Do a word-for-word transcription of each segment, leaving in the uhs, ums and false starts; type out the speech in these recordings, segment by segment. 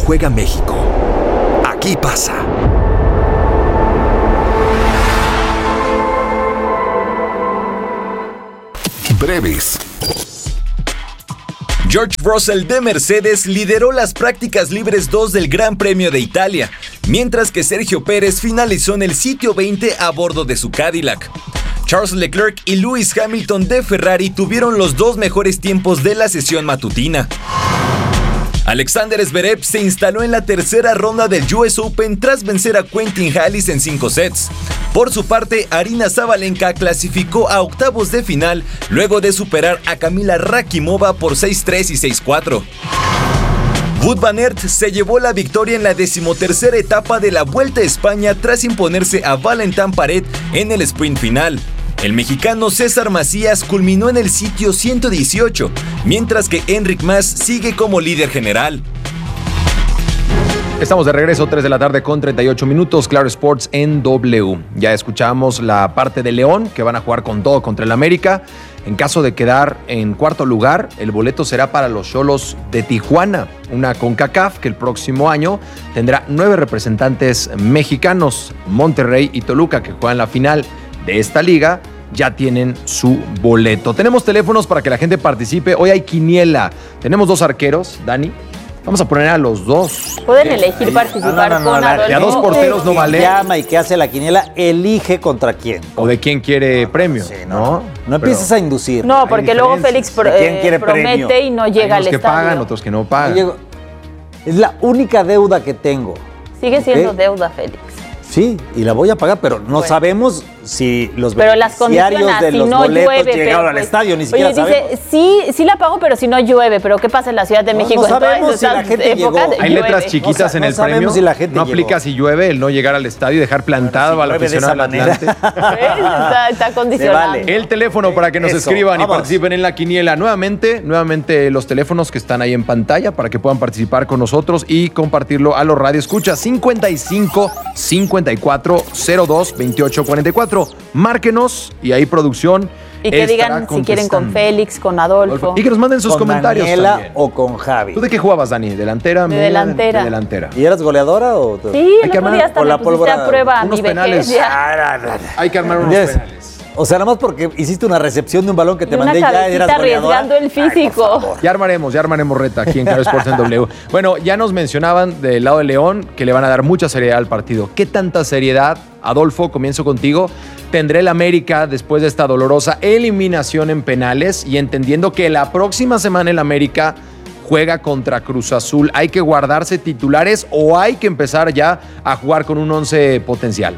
juega México. Aquí pasa. Breves. George Russell de Mercedes lideró las prácticas libres dos del Gran Premio de Italia, mientras que Sergio Pérez finalizó en el sitio veinte a bordo de su Cadillac. Charles Leclerc y Lewis Hamilton de Ferrari tuvieron los dos mejores tiempos de la sesión matutina. Alexander Zverev se instaló en la tercera ronda del U S Open tras vencer a Quentin Halys en cinco sets. Por su parte, Aryna Sabalenka clasificó a octavos de final luego de superar a Kamila Rakimova por seis tres y seis cuatro. Wout van Aert se llevó la victoria en la decimotercera etapa de la Vuelta a España tras imponerse a Valentin Paret en el sprint final. El mexicano César Macías culminó en el sitio ciento dieciocho, mientras que Enric Mas sigue como líder general. Estamos de regreso, tres de la tarde con treinta y ocho minutos, Claro Sports en W. Ya escuchamos la parte de León, que van a jugar con todo contra el América. En caso de quedar en cuarto lugar, el boleto será para los Xolos de Tijuana, una CONCACAF que el próximo año tendrá nueve representantes mexicanos. Monterrey y Toluca, que juegan la final de esta liga, ya tienen su boleto. Tenemos teléfonos para que la gente participe. Hoy hay quiniela. Tenemos dos arqueros, Dani. Vamos a poner a los dos. Pueden elegir eh, participar no, no, no, con la, Adolfo. De a dos porteros no vale. Llama y que hace la quiniela, elige contra quién. O de quién quiere premio. Sí, no, no, no empieces Pero, a inducir. No, porque luego Félix pro, eh, promete premio? y no llega al estadio. Hay unos que pagan, otros que no pagan. Es la única deuda que tengo. Sigue siendo ¿okay? deuda, Félix. Sí, y la voy a pagar, pero no bueno. sabemos si los pero beneficiarios las de si los no boletos llueve, llegaron pero, al pues, estadio, ni siquiera oye, sabemos. Dice, sí, sí la pago, pero si no llueve, pero ¿qué pasa en la Ciudad de no, México? No sabemos si la gente llegó. Hay letras chiquitas no, en no el premio, si la gente no llegó. aplica si llueve el no llegar al estadio y dejar plantado bueno, si a la aficionada del Atlante. está, está condicionado. Vale. El teléfono para que nos Eso, escriban vamos. y participen en la quiniela. Nuevamente, nuevamente los teléfonos que están ahí en pantalla para que puedan participar con nosotros y compartirlo a los radioescuchas. cincuenta y cinco, cincuenta y cuatro, cero dos, veintiocho, cuarenta y cuatro. Márquenos y ahí producción. Y que digan si quieren con Félix, con Adolfo. Y que nos manden sus con comentarios Daniela también. o con Javi. ¿Tú de qué jugabas, Dani? ¿Delantera? De delantera. De delantera. ¿Y eras goleadora o...? Sí, el otro día hasta me pusiste a prueba unos mi penales. vejez. Hay que armar unos yes. penales. O sea, nada más porque hiciste una recepción de un balón que te y mandé una ya eras goleadora. Arriesgando el físico. Ay, ya armaremos, ya armaremos reta aquí en Claro Sports en W. Bueno, ya nos mencionaban del lado de León que le van a dar mucha seriedad al partido. ¿Qué tanta seriedad, Adolfo, comienzo contigo, tendrá el América después de esta dolorosa eliminación en penales y entendiendo que la próxima semana el América juega contra Cruz Azul? ¿Hay que guardarse titulares o hay que empezar ya a jugar con un once potencial?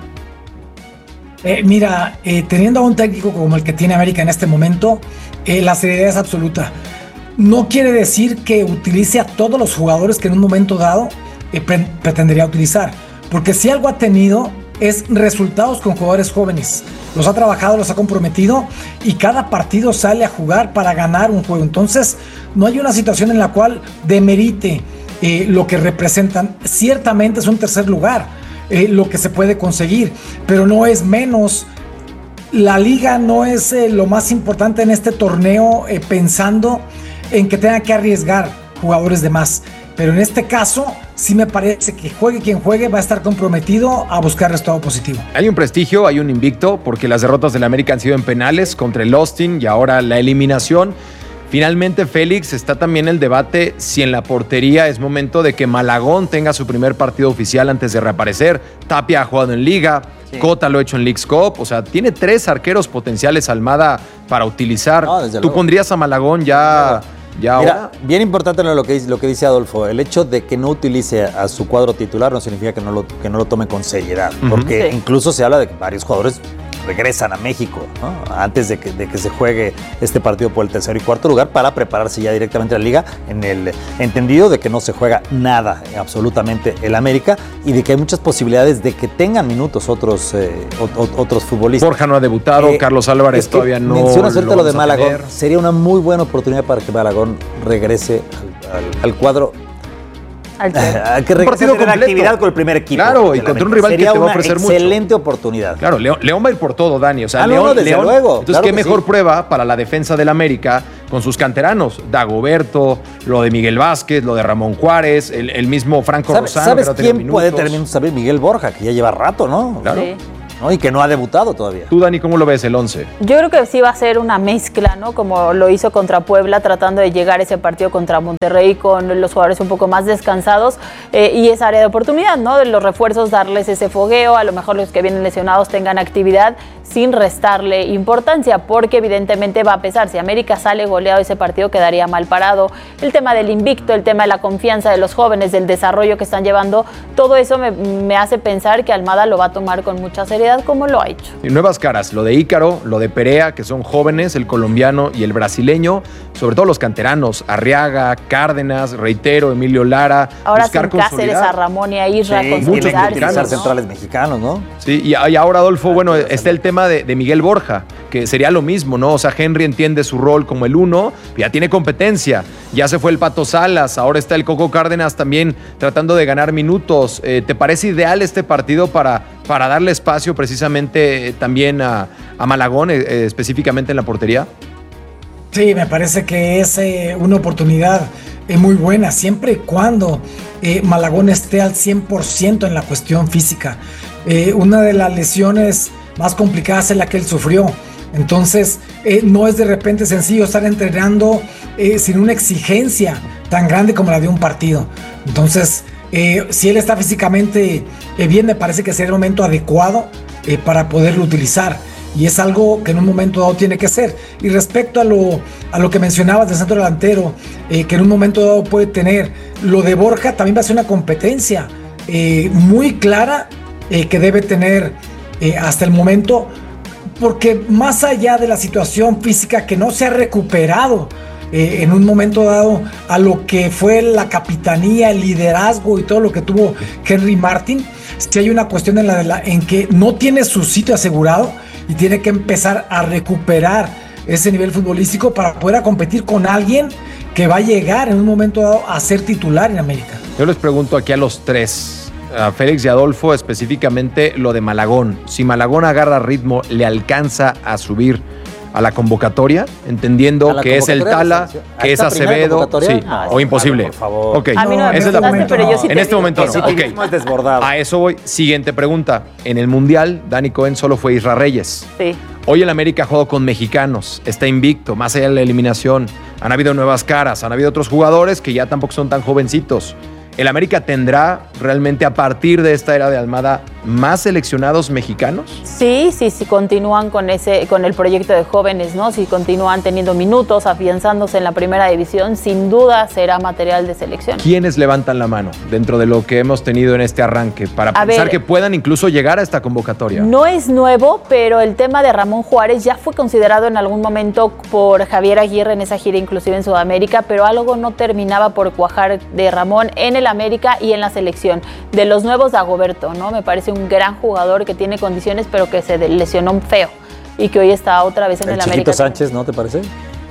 Eh, mira, eh, teniendo a un técnico como el que tiene América en este momento, eh, la seriedad es absoluta. No quiere decir que utilice a todos los jugadores que en un momento dado eh, pre- pretendería utilizar, porque si algo ha tenido es resultados con jugadores jóvenes. Los ha trabajado, los ha comprometido y cada partido sale a jugar para ganar un juego. Entonces, no hay una situación en la cual demerite eh, lo que representan. Ciertamente es un tercer lugar. Eh, lo que se puede conseguir, pero no es menos. La liga no es eh, lo más importante en este torneo, eh, pensando en que tenga que arriesgar jugadores de más, pero en este caso sí me parece que juegue quien juegue va a estar comprometido a buscar resultado positivo. Hay un prestigio, hay un invicto, porque las derrotas del América han sido en penales contra el Austin y ahora la eliminación. Finalmente, Félix, está también el debate si en la portería es momento de que Malagón tenga su primer partido oficial antes de reaparecer. Tapia ha jugado en Liga, sí. Cota lo ha hecho en Leagues Cup, o sea, tiene tres arqueros potenciales Almada para utilizar. No, ¿Tú luego. pondrías a Malagón ya, ya Mira, ahora? Bien importante lo que, dice, lo que dice Adolfo, el hecho de que no utilice a su cuadro titular no significa que no lo, que no lo tome con seriedad, uh-huh. porque sí. incluso se habla de que varios jugadores regresan a México, ¿no? Antes de que, de que se juegue este partido por el tercer y cuarto lugar para prepararse ya directamente a la liga, en el entendido de que no se juega nada absolutamente el América y de que hay muchas posibilidades de que tengan minutos otros, eh, o, otros futbolistas. Borja no ha debutado, eh, Carlos Álvarez todavía no. Mencionas ahorita lo de Malagón, sería una muy buena oportunidad para que Malagón regrese al, al, al cuadro. Al que regrese a tener actividad con el primer equipo. Claro, y contra un rival Sería que te va a ofrecer mucho. Sería una excelente oportunidad. Claro, León, León va a ir por todo, Dani. O sea, ah, León, no, desde León, luego. Entonces, claro qué mejor sí. prueba para la defensa del América, con sus canteranos. Dagoberto, lo de Miguel Vázquez, lo de Ramón Juárez, el, el mismo Franco ¿Sabes, Rosano. ¿sabes quién minutos. puede tener minutos? Saber Miguel Borja, que ya lleva rato, ¿no? Claro. Sí. ¿No? Y que no ha debutado todavía. Tú, Dani, ¿cómo lo ves el once? Yo creo que sí va a ser una mezcla, ¿no? Como lo hizo contra Puebla, tratando de llegar a ese partido contra Monterrey con los jugadores un poco más descansados eh, y esa área de oportunidad, ¿no? De los refuerzos, darles ese fogueo, a lo mejor los que vienen lesionados tengan actividad sin restarle importancia, porque evidentemente va a pesar. Si América sale goleado ese partido, quedaría mal parado. El tema del invicto, el tema de la confianza de los jóvenes, del desarrollo que están llevando, todo eso me, me hace pensar que Almada lo va a tomar con mucha seriedad, como lo ha hecho. Y nuevas caras, lo de Ícaro, lo de Perea, que son jóvenes, el colombiano y el brasileño, sobre todo los canteranos, Arriaga, Cárdenas, reitero, Emilio Lara. Ahora sin Cáceres, a Ramón y a Isra, sí, consolidar, muchos ¿no? centrales mexicanos, ¿no? Sí, y, y ahora, Adolfo, bueno, está el tema de, de Miguel Borja, que sería lo mismo, ¿no? O sea, Henry entiende su rol como el uno, ya tiene competencia, ya se fue el Pato Salas, ahora está el Coco Cárdenas también tratando de ganar minutos. Eh, ¿Te parece ideal este partido para, para darle espacio precisamente eh, también a, a Malagón, eh, específicamente en la portería? Sí, me parece que es eh, una oportunidad eh, muy buena, siempre y cuando eh, Malagón esté al cien por ciento en la cuestión física. Eh, una de las lesiones más complicadas es la que él sufrió. Entonces, eh, no es de repente sencillo estar entrenando eh, sin una exigencia tan grande como la de un partido. Entonces, eh, si él está físicamente eh, bien, me parece que sería el momento adecuado eh, para poderlo utilizar. Y es algo que en un momento dado tiene que ser. Y respecto a lo, a lo que mencionabas del centro delantero, eh, que en un momento dado puede tener, lo de Borja también va a ser una competencia eh, muy clara eh, que debe tener eh, hasta el momento, porque más allá de la situación física que no se ha recuperado eh, en un momento dado a lo que fue la capitanía, el liderazgo y todo lo que tuvo Henry Martin, si hay una cuestión en, la de la, en que no tiene su sitio asegurado y tiene que empezar a recuperar ese nivel futbolístico para poder competir con alguien que va a llegar en un momento dado a ser titular en América. Yo les pregunto aquí a los tres, a Félix y Adolfo, específicamente lo de Malagón. Si Malagón agarra ritmo, ¿le alcanza a subir a la convocatoria? Entendiendo que es el Tala, que es Acevedo, sí, no, o imposible. Por favor. Okay. A mí no me Esa es la preguntaste, pero yo sí En te este digo momento que no. sí. Okay. Es desbordado. A eso voy. Siguiente pregunta. En el Mundial, Dani Cohen solo fue Isra Reyes. Sí. Hoy el América juega con mexicanos, está invicto, más allá de la eliminación. Han habido nuevas caras, han habido otros jugadores que ya tampoco son tan jovencitos. ¿El América tendrá realmente a partir de esta era de Almada más seleccionados mexicanos? Sí, sí, sí, continúan con ese, con el proyecto de jóvenes, ¿no? Si continúan teniendo minutos, afianzándose en la primera división, sin duda será material de selección. ¿Quiénes levantan la mano dentro de lo que hemos tenido en este arranque para A pensar ver, que puedan incluso llegar a esta convocatoria? No es nuevo, pero el tema de Ramón Juárez ya fue considerado en algún momento por Javier Aguirre en esa gira, inclusive en Sudamérica, pero algo no terminaba por cuajar de Ramón en el América y en la selección. De los nuevos, Dagoberto, ¿no? Me parece un gran jugador que tiene condiciones, pero que se lesionó feo y que hoy está otra vez en el, el América. Chiquito Sánchez, ¿no te parece?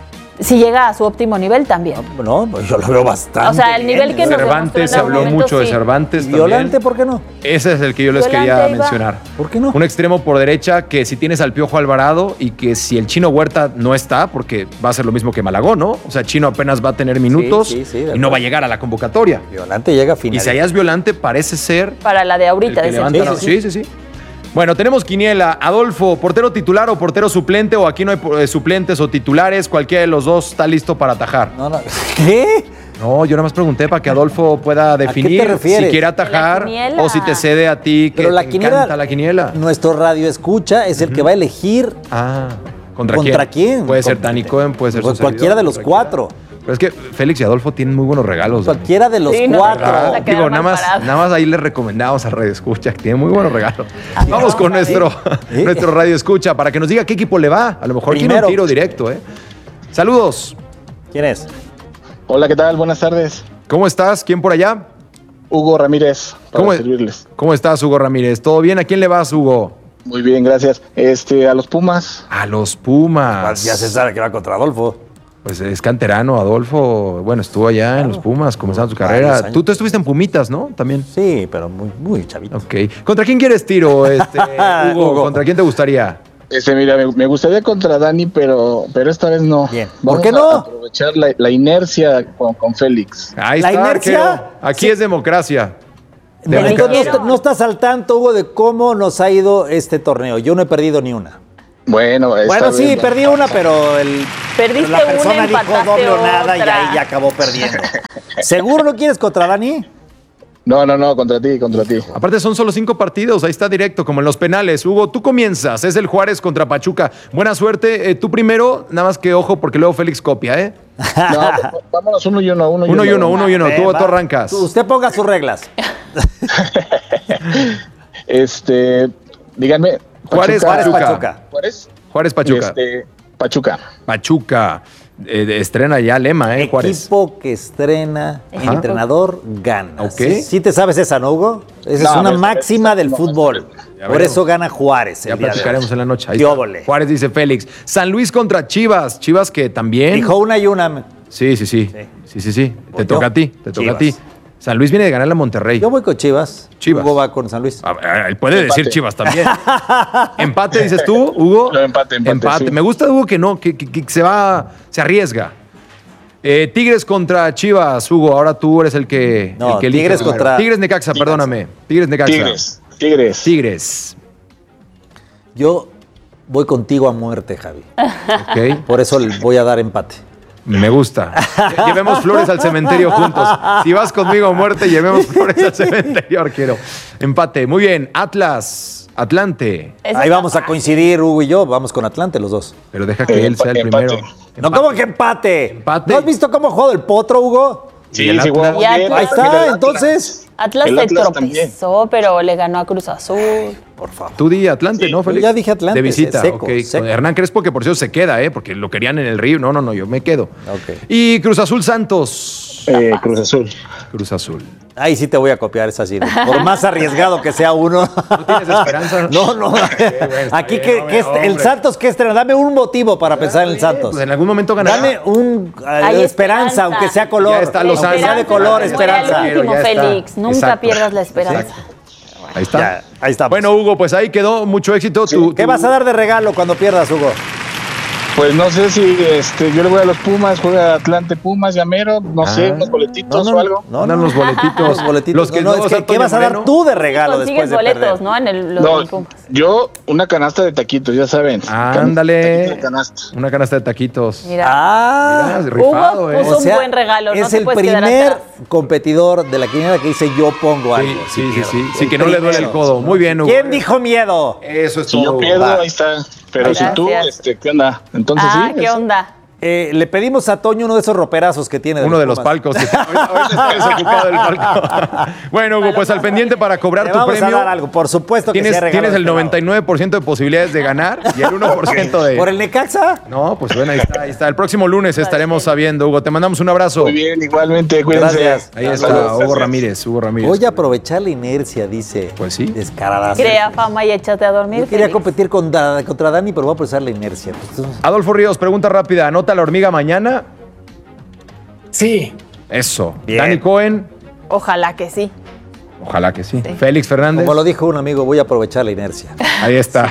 Si llega a su óptimo nivel también. No, no, yo lo veo bastante. O sea, el nivel que nos Cervantes, se demostró en algún habló momento, mucho de sí. Cervantes también. Violante, ¿por qué no? Ese es el que yo les Violante quería iba. mencionar. ¿Por qué no? Un extremo por derecha que si tienes al Piojo Alvarado y que si el Chino Huerta no está, porque va a ser lo mismo que Malagón, ¿no? O sea, Chino apenas va a tener minutos Sí, sí, sí, de y no acuerdo. va a llegar a la convocatoria. Violante llega a final. Y si allá es Violante, parece ser Para la de el ahorita. que ese. levanta la- Sí, sí, sí, sí. Bueno, tenemos quiniela. Adolfo, ¿portero titular o portero suplente? O aquí no hay eh, suplentes o titulares. Cualquiera de los dos está listo para atajar. No, no. ¿Qué? No, yo nada más pregunté para que Adolfo pueda qué te definir refieres? si quiere atajar La quiniela. o si te cede a ti que Pero la te quiniela, encanta la quiniela. Nuestro radio escucha es el que va a elegir Ah, ¿contra, contra quién? quién. Puede ser Contra- Dani Cohen, puede ser Pues su cualquiera servidor, de los cualquiera. cuatro. Pero es que Félix y Adolfo tienen muy buenos regalos. Dani. Cualquiera de los Sí, no, cuatro. no, no. Ah, a quedar digo, mal nada más, parados. nada más ahí les recomendamos a Radio Escucha, que tiene muy buenos regalos. Ah, Vamos no, con ¿sí? nuestro, ¿Sí? nuestro Radio Escucha para que nos diga qué equipo le va. A lo mejor tiene Primero. un tiro directo, ¿eh? Saludos. ¿Quién es? Hola, ¿qué tal? Buenas tardes. ¿Cómo estás? ¿Quién por allá? Hugo Ramírez, para ¿Cómo, servirles. ¿Cómo estás, Hugo Ramírez? ¿Todo bien? ¿A quién le vas, Hugo? Muy bien, gracias. Este, a los Pumas. A los Pumas. Ya se sabe que va contra Adolfo. Pues es canterano, Adolfo. Bueno, estuvo allá en los Pumas, comenzando su Varios carrera. años. Tú, tú estuviste en Pumitas, ¿no? También. Sí, pero muy, muy chavito. Ok. ¿Contra quién quieres tiro, este, Hugo? Hugo. ¿Contra quién te gustaría? Este, mira, me, me gustaría contra Dani, pero, pero esta vez no. Bien. Vamos ¿Por qué no? a aprovechar la, la inercia con, con Félix. Ahí ¿La está, inercia? arquero. Aquí Sí. es democracia. No, Democracia. entonces, no, no estás al tanto, Hugo, de cómo nos ha ido este torneo. Yo no he perdido ni una. Bueno, esta Bueno, vez sí, no. perdí una, pero el, Perdiste la persona una, dijo empataste doble o nada y otra. ahí ya acabó perdiendo. ¿Seguro no quieres contra Dani? No, no, no, contra ti, contra ti. Aparte son solo cinco partidos, ahí está directo, como en los penales. Hugo, tú comienzas, es el Juárez contra Pachuca. Buena suerte, eh, tú primero, nada más que ojo, porque luego Félix copia, ¿eh? No, vámonos uno y uno, uno y Uno uno. y uno, uno y uno, Eh, tú, va. tú arrancas. Tú- Usted ponga sus reglas. Este, díganme. Juárez, Juárez, Pachuca. Pachuca. Juárez. Juárez, Pachuca. Este, Pachuca. Pachuca, eh, de- estrena ya lema, ¿eh, Juárez? Equipo que estrena, Ajá. entrenador gana. Ok. ¿Sí, sí te sabes esa, no, Hugo? Esa es No, una esa- máxima esa- del no, fútbol. Ya Por veremos. eso gana Juárez. Ya el día de hoy. platicaremos en la noche. Ahí ¿Qué está. óvole? Juárez dice Félix. San Luis contra Chivas. Chivas que también. Dijo una y una. Sí, sí, sí. Sí, sí, sí. Te Voy toca yo. a ti. Te toca a ti. Chivas. San Luis viene de ganarle a Monterrey. Yo voy con Chivas. Chivas. Hugo va con San Luis. A ver, él puede Empate. decir Chivas también. Empate, dices tú, Hugo. No, empate, empate, sí. Me gusta Hugo que no, que, que- que se va, se arriesga. Eh, Tigres contra Chivas, Hugo. Ahora tú eres el que. No, el que elige Tigres primero. contra- Tigres Necaxa, Tigres. perdóname. Tigres Necaxa. Tigres. Tigres. Tigres. Yo voy contigo a muerte, Javi. Ok. Por eso le voy a dar empate. Me gusta. Llevemos flores al cementerio juntos. Si vas conmigo a muerte, llevemos flores al cementerio, arquero. Empate. Muy bien. Atlas, Atlante. Eso Ahí está vamos a fácil. coincidir, Hugo y yo. Vamos con Atlante los dos. Pero deja que Eh, él sea el empate. primero. No, ¿cómo que empate? Empate. ¿No has visto cómo ha jugado el potro, Hugo? Sí, ¿Y el sí, Atlas? jugamos Y bien. Atlas. Ahí está, Mira, el Atlas. entonces. Atlas El se Atlas también. tropezó, pero le ganó a Cruz Azul. Por favor. Tú di Atlante, Sí, ¿no, Félix? ya dije Atlante, De visita, seco, ok. seco. Con Hernán Crespo, que por cierto se queda, ¿eh? Porque lo querían en el Río. No, no, no, yo me quedo. Ok. Y Cruz Azul Santos. Eh, Cruz Azul. Cruz Azul. Ahí sí te voy a copiar esa sí. Por más arriesgado que sea uno. ¿Tú tienes esperanza? No, no. está Aquí bien, que, hombre, que es- el hombre. Santos que estrena. Dame un motivo para pensar en el Santos. Pues en algún momento ganará. Dame un eh, Hay esperanza, esperanza. aunque sea color. Ya está Los aunque sea de Ángeles. color, Muere esperanza. al último, Ya está. Félix. Nunca Exacto. pierdas la esperanza. Ahí está. Ya, ahí estamos. Bueno, Hugo, pues ahí quedó. Mucho éxito. Tu- ¿Qué tu- vas a dar de regalo cuando pierdas, Hugo? Pues no sé si este, yo le voy a los Pumas, juega Atlante Pumas, Llamero, no sé, Ah. unos boletitos o algo. no, Mandan no. los boletitos. Los boletitos. Los que no, no, no, es que, Antonio ¿qué vas a dar Moreno? tú de regalo después Consigues de boletos, perder? ¿no? En el, los No, del Pumas. yo una canasta de taquitos, ya saben. Ándale. Taquitos de canasta. Una canasta de taquitos. Mira. Ah, Mira, rifado, Hugo ¿eh? puso un buen regalo, no es te el puedes quedar primer atrás. competidor de la quiniela que dice yo pongo Sí, algo. sí, si sí, pierdo. sí. Sí, El que no le duele el primero. codo. Muy bien, Hugo. ¿Quién dijo miedo? Eso es Si yo todo. pierdo, va. ahí está. Pero Gracias. si tú, este, ¿qué onda? Entonces Ah, sí. ¿qué es- onda? Eh, le pedimos a Toño uno de esos roperazos que tiene. Uno de los Pumas. palcos. que- ahorita, ahorita está desocupado el palco. Bueno, Hugo, pues al pendiente para cobrar Le tu vamos premio. a dar algo, por supuesto que Tienes, sea regalo tienes de el este lado. noventa y nueve por ciento de posibilidades de ganar y el uno por ciento de. ¿Por el Necaxa? No, pues bueno, ahí está, ahí está. El próximo lunes estaremos sabiendo, Hugo. Te mandamos un abrazo. Muy bien, igualmente, cuídense. Gracias. Ahí está, Saludos, Hugo gracias. Ramírez, Hugo Ramírez. Voy a aprovechar la inercia, dice. Pues sí. Descarada. Crea fama y échate a dormir. Yo quería Félix. competir con Da- contra Dani, pero voy a aprovechar la inercia. Pues tú- Adolfo Ríos, pregunta rápida. ¿Anota la hormiga mañana? Sí, Eso. Bien. Dani Cohen, Ojalá que sí. ojalá que sí. Félix Fernández. Como lo dijo un amigo, voy a aprovechar la inercia. Ahí está.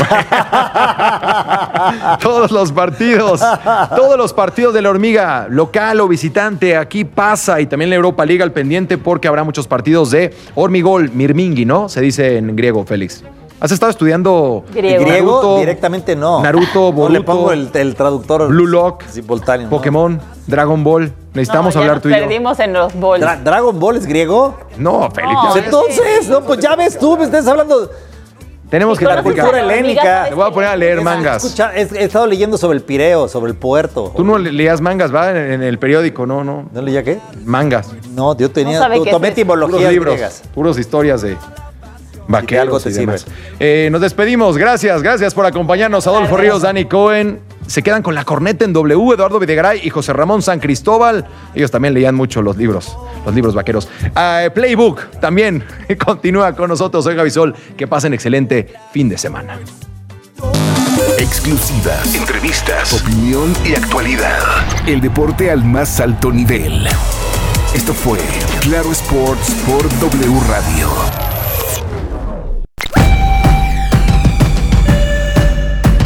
Todos los partidos, todos los partidos de la hormiga, local o visitante, aquí pasa. Y también la Europa League al pendiente porque habrá muchos partidos de hormigol, mirmingui, ¿no? Se dice en griego, Félix. ¿Has estado estudiando Griego. Griego, Naruto, directamente no. Naruto, No le Boruto, pongo el, el traductor. Blue Lock, simultáneo, ¿no? Pokémon, Dragon Ball? Necesitamos No, ya hablar nos tú y yo. perdimos en los bols. Dra- ¿Dragon Ball es griego? No, Félix. No, ya Pues ves. entonces, no, pues ya ves tú, me estás hablando. Tenemos que Con dar la cultura helénica. Te voy a poner a leer mangas. Escucha, he, he estado leyendo sobre el Pireo, sobre el puerto. Tú no le- leías mangas, ¿va? En, en el periódico, no, no. ¿No leía qué? Mangas. No, yo tenía. No sabe to- qué tomé es eso. Puros etimologías libros, griegas. puros historias de vaqueros algo te y demás. sirve. Eh, nos despedimos. Gracias, gracias por acompañarnos. Adolfo Ríos, Dani Cohen. Se quedan con la corneta en W. Eduardo Videgaray y José Ramón San Cristóbal. Ellos también leían mucho los libros, los libros vaqueros. Ah, Playbook también continúa con nosotros. Soy Gavisol. Que pasen excelente fin de semana. Exclusivas, entrevistas, opinión y actualidad. El deporte al más alto nivel. Esto fue Claro Sports por W Radio.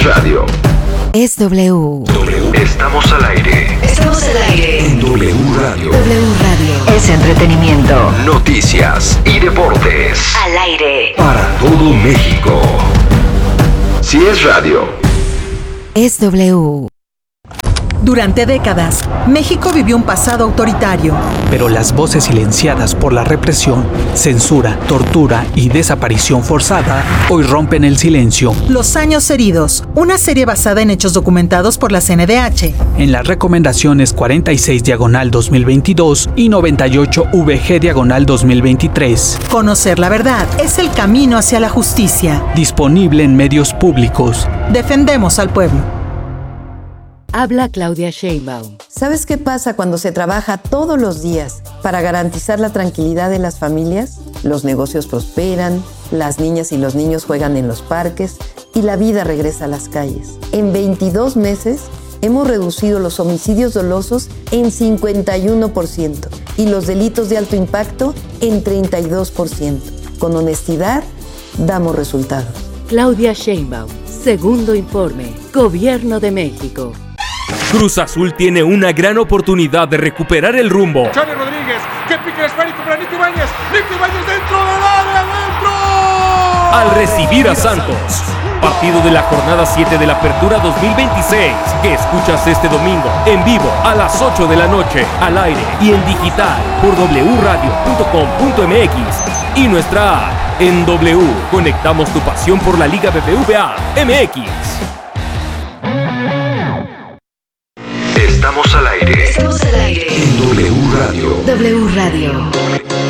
radio. Es W. W. Estamos al aire. Estamos al aire. En W Radio. W Radio. Es entretenimiento. Noticias y deportes. Al aire. Para todo México. Si es radio. Es W. Durante décadas, México vivió un pasado autoritario. Pero las voces silenciadas por la represión, censura, tortura y desaparición forzada hoy rompen el silencio. Los años heridos, una serie basada en hechos documentados por la C N D H. En las recomendaciones cuarenta y seis diagonal dos mil veintidós y noventa y ocho V G diagonal dos mil veintitrés. Conocer la verdad es el camino hacia la justicia. Disponible en medios públicos. Defendemos al pueblo. Habla Claudia Sheinbaum. ¿Sabes qué pasa cuando se trabaja todos los días para garantizar la tranquilidad de las familias? Los negocios prosperan, las niñas y los niños juegan en los parques y la vida regresa a las calles. En veintidós meses hemos reducido los homicidios dolosos en cincuenta y uno por ciento y los delitos de alto impacto en treinta y dos por ciento. Con honestidad, damos resultados. Claudia Sheinbaum, segundo informe, Gobierno de México. Cruz Azul tiene una gran oportunidad de recuperar el rumbo. Charlie Rodríguez, que pique el esférico para Nico Ibáñez. Nico Ibáñez dentro del área, dentro. Al recibir a Santos. Partido de la jornada siete de la Apertura dos mil veintiséis, que escuchas este domingo en vivo a las ocho de la noche, al aire y en digital por doble u radio punto com punto m x y nuestra app. En W, conectamos tu pasión por la Liga B B V A M X. Estamos al aire. Estamos al aire. En W Radio. W Radio.